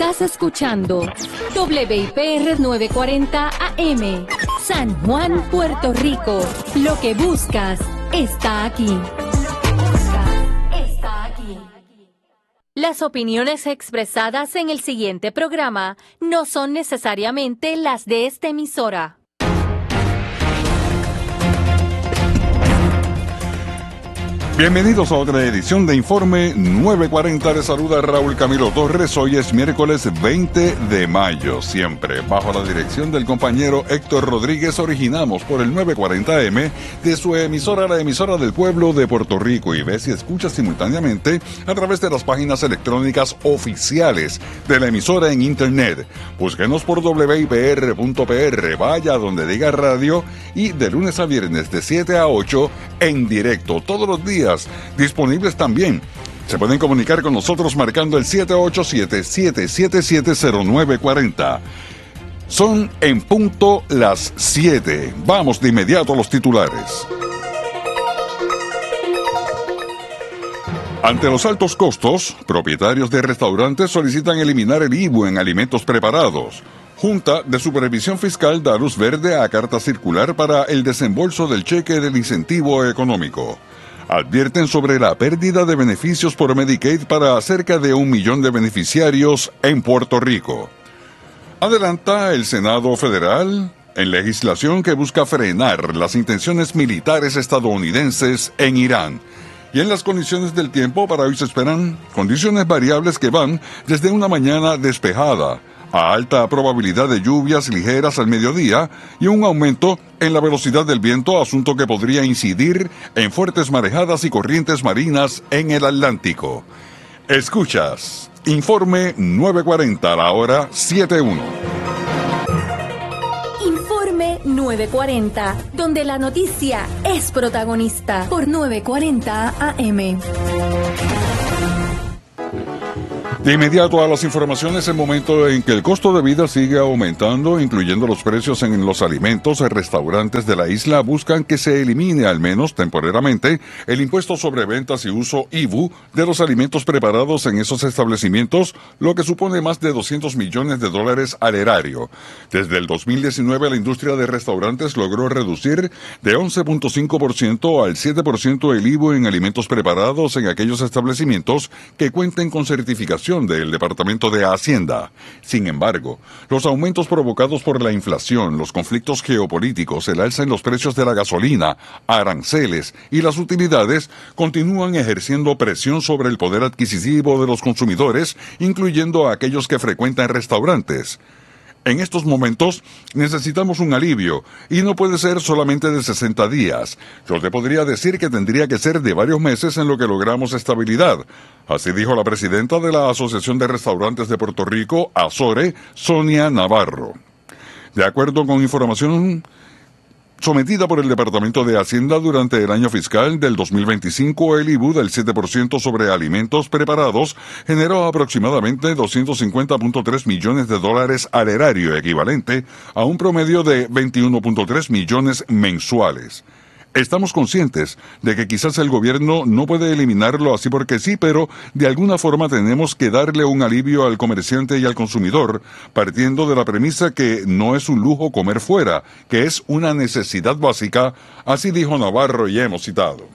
Estás escuchando WIPR 940 AM, San Juan, Puerto Rico. Lo que buscas está aquí. Las opiniones expresadas en el siguiente programa no son necesariamente las de esta emisora. Bienvenidos a otra edición de Informe 940. Les saluda Raúl Camilo Torres. Hoy es miércoles 20 de mayo. Siempre bajo la dirección del compañero Héctor Rodríguez, originamos por el 940M de su emisora, la emisora del pueblo de Puerto Rico. Y ves y escucha simultáneamente a través de las páginas electrónicas oficiales de la emisora en internet. Búsquenos por wipr.pr. Vaya donde diga radio y de lunes a viernes de 7 a 8 en directo todos los días. Disponibles también. Se pueden comunicar con nosotros marcando el 787-777-0940. Son en punto las 7. Vamos de inmediato a los titulares. Ante los altos costos, propietarios de restaurantes solicitan eliminar el IVU en alimentos preparados. Junta de Supervisión Fiscal da luz verde a carta circular para el desembolso del cheque del incentivo económico. Advierten sobre la pérdida de beneficios por Medicaid para cerca de 1 millón de beneficiarios en Puerto Rico. Adelanta el Senado Federal en legislación que busca frenar las intenciones militares estadounidenses en Irán. Y en las condiciones del tiempo, para hoy se esperan condiciones variables que van desde una mañana despejada a alta probabilidad de lluvias ligeras al mediodía y un aumento en la velocidad del viento, asunto que podría incidir en fuertes marejadas y corrientes marinas en el Atlántico. Escuchas Informe 940 a la hora 7:1. Informe 940, donde la noticia es protagonista por 940 AM. De inmediato a las informaciones, el momento en que el costo de vida sigue aumentando, incluyendo los precios en los alimentos. Restaurantes de la isla buscan que se elimine, al menos temporariamente, el impuesto sobre ventas y uso IVU de los alimentos preparados en esos establecimientos, lo que supone más de $200 millones al erario. Desde el 2019, la industria de restaurantes logró reducir de 11.5% al 7% el IVU en alimentos preparados en aquellos establecimientos que cuenten con certificación del Departamento de Hacienda. Sin embargo, los aumentos provocados por la inflación, los conflictos geopolíticos, el alza en los precios de la gasolina, aranceles y las utilidades continúan ejerciendo presión sobre el poder adquisitivo de los consumidores, incluyendo a aquellos que frecuentan restaurantes. En estos momentos necesitamos un alivio y no puede ser solamente de 60 días. Yo te podría decir que tendría que ser de varios meses en lo que logramos estabilidad. Así dijo la presidenta de la Asociación de Restaurantes de Puerto Rico, ASORE, Sonia Navarro. De acuerdo con información sometida por el Departamento de Hacienda durante el año fiscal del 2025, el IVU del 7% sobre alimentos preparados generó aproximadamente $250.3 millones al erario, equivalente a un promedio de 21.3 millones mensuales. Estamos conscientes de que quizás el gobierno no puede eliminarlo así porque sí, pero de alguna forma tenemos que darle un alivio al comerciante y al consumidor, partiendo de la premisa que no es un lujo comer fuera, que es una necesidad básica, así dijo Navarro y hemos citado.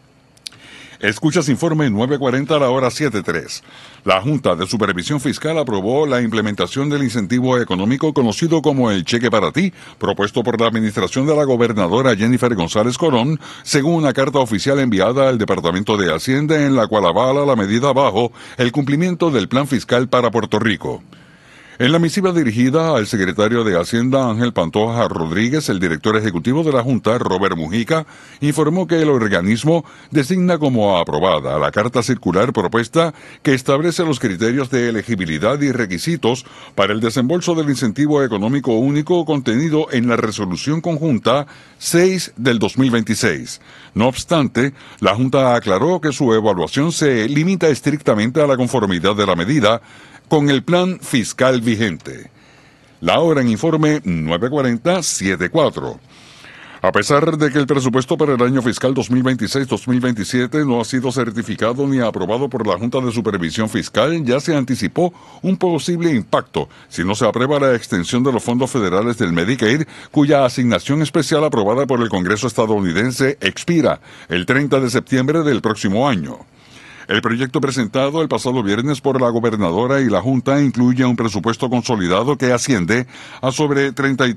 Escuchas Informe 940 a la hora 7:03. La Junta de Supervisión Fiscal aprobó la implementación del incentivo económico conocido como el Cheque para Ti, propuesto por la administración de la gobernadora Jennifer González Colón, según una carta oficial enviada al Departamento de Hacienda en la cual avala la medida bajo el cumplimiento del Plan Fiscal para Puerto Rico. En la misiva dirigida al secretario de Hacienda Ángel Pantoja Rodríguez, el director ejecutivo de la Junta, Robert Mujica, informó que el organismo designa como aprobada la carta circular propuesta que establece los criterios de elegibilidad y requisitos para el desembolso del incentivo económico único contenido en la Resolución Conjunta 6 del 2026. No obstante, la Junta aclaró que su evaluación se limita estrictamente a la conformidad de la medida con el plan fiscal vigente. La hora en Informe 940-74. A pesar de que el presupuesto para el año fiscal 2026-2027 no ha sido certificado ni aprobado por la Junta de Supervisión Fiscal, ya se anticipó un posible impacto si no se aprueba la extensión de los fondos federales del Medicaid, cuya asignación especial aprobada por el Congreso estadounidense expira el 30 de septiembre del próximo año. El proyecto presentado el pasado viernes por la gobernadora y la Junta incluye un presupuesto consolidado que asciende a sobre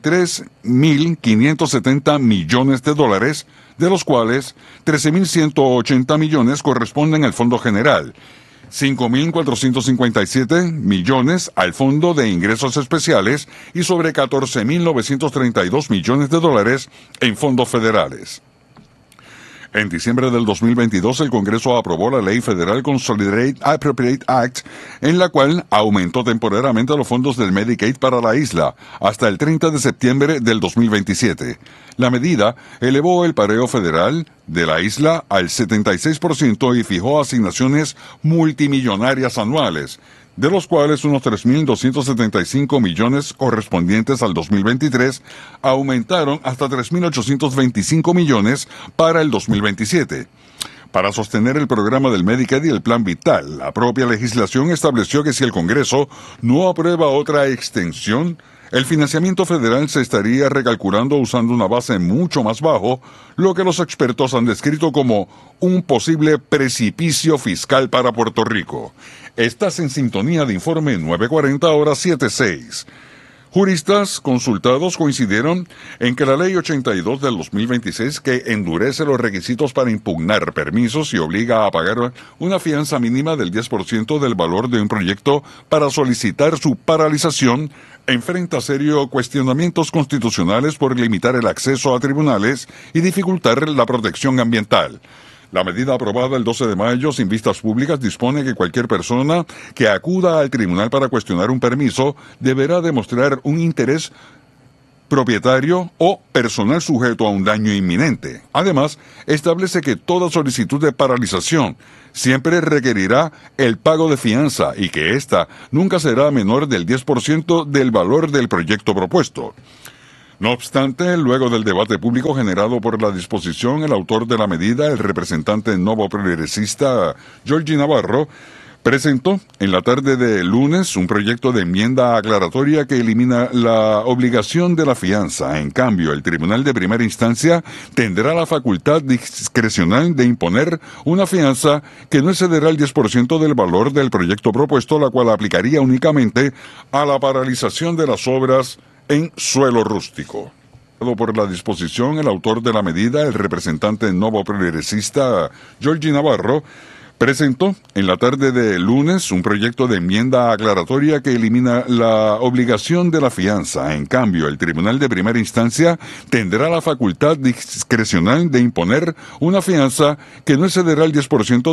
33.570 millones de dólares, de los cuales 13.180 millones corresponden al Fondo General, 5.457 millones al Fondo de Ingresos Especiales y sobre 14.932 millones de dólares en fondos federales. En diciembre del 2022, el Congreso aprobó la Ley Federal Consolidated Appropriate Act, en la cual aumentó temporariamente los fondos del Medicaid para la isla hasta el 30 de septiembre del 2027. La medida elevó el pareo federal de la isla al 76% y fijó asignaciones multimillonarias anuales, de los cuales unos 3.275 millones correspondientes al 2023 aumentaron hasta 3.825 millones para el 2027. Para sostener el programa del Medicaid y el Plan Vital, la propia legislación estableció que si el Congreso no aprueba otra extensión, el financiamiento federal se estaría recalculando usando una base mucho más bajo, lo que los expertos han descrito como un posible precipicio fiscal para Puerto Rico. Estás en sintonía de Informe 940, hora 7:06. Juristas consultados coincidieron en que la Ley 82 del 2026, que endurece los requisitos para impugnar permisos y obliga a pagar una fianza mínima del 10% del valor de un proyecto para solicitar su paralización, enfrenta serios cuestionamientos constitucionales por limitar el acceso a tribunales y dificultar la protección ambiental. La medida aprobada el 12 de mayo sin vistas públicas dispone que cualquier persona que acuda al tribunal para cuestionar un permiso deberá demostrar un interés propietario o personal sujeto a un daño inminente. Además, establece que toda solicitud de paralización siempre requerirá el pago de fianza y que ésta nunca será menor del 10% del valor del proyecto propuesto. No obstante, luego del debate público generado por la disposición, el autor de la medida, el representante nuevo progresista Georgie Navarro, presentó en la tarde de lunes un proyecto de enmienda aclaratoria que elimina la obligación de la fianza. En cambio, el Tribunal de Primera Instancia tendrá la facultad discrecional de imponer una fianza que no excederá el 10% del valor del proyecto propuesto, la cual aplicaría únicamente a la paralización de las obras en suelo rústico. Por la disposición, el autor de la medida, el representante nuevo progresista Georgie Navarro, presentó en la tarde de lunes un proyecto de enmienda aclaratoria que elimina la obligación de la fianza. En cambio, el Tribunal de Primera Instancia tendrá la facultad discrecional de imponer una fianza que no excederá el 10%